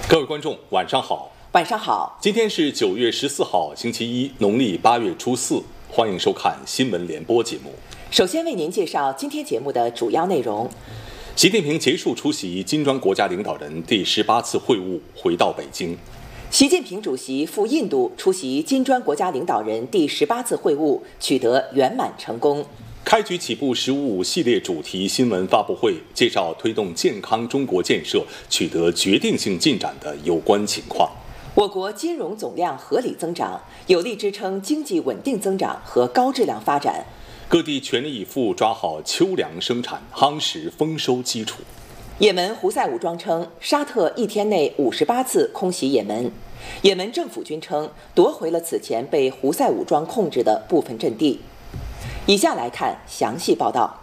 各位观众，晚上好。 晚上好。 今天是9月14号，星期一，农历8月初4。欢迎收看新闻联播节目。 首先为您介绍今天节目的主要内容。 习近平结束出席金砖国家领导人第18次会晤，回到北京。 习近平主席赴印度出席金砖国家领导人第18次会晤，取得圆满成功。 开局起步“15+5”系列主题新闻发布会，介绍推动健康中国建设取得决定性进展的有关情况。 我国金融总量合理增长，有力支撑经济稳定增长和高质量发展。 各地全力以赴抓好秋粮生产，夯实丰收基础。 也门胡塞武装称，沙特一天内58次空袭也门。也门政府军称，夺回了此前被胡塞武装控制的部分阵地。以下来看详细报道。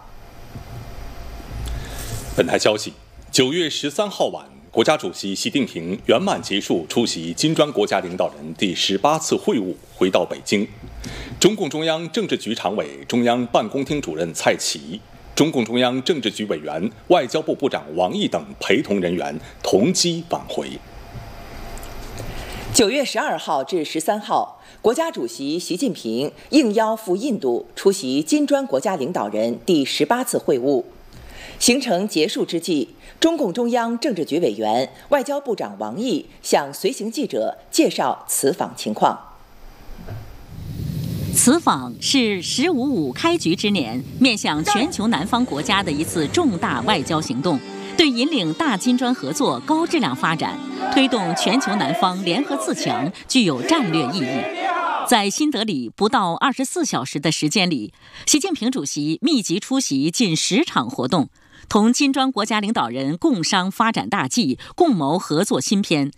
本台消息，9月13号晚，国家主席习近平圆满结束出席金砖国家领导人第18次会晤，回到北京。中共中央政治局常委、中央办公厅主任蔡奇、中共中央政治局委员、外交部部长王毅等陪同人员同机返回。 9月12号至13号，国家主席习近平应邀赴印度出席金砖国家领导人第18次会晤。行程结束之际，中共中央政治局委员、外交部长王毅向随行记者介绍此访情况。 此访是“15+5”开局之年，面向全球南方国家的一次重大外交行动，对引领大金砖合作高质量发展、推动全球南方联合自强具有战略意义。在新德里不到24小时的时间里，习近平主席密集出席近10场活动，同金砖国家领导人共商发展大计，共谋合作新篇，